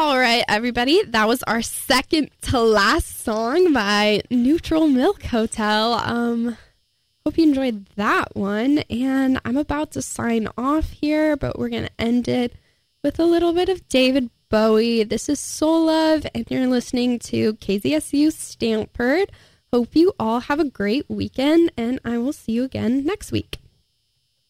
All right, everybody, that was our second to last song by Neutral Milk Hotel. Hope you enjoyed that one, and I'm about to sign off here, but we're going to end it with a little bit of David Bowie. This is Soul Love, and you're listening to KZSU Stamford. Hope you all have a great weekend, and I will see you again next week.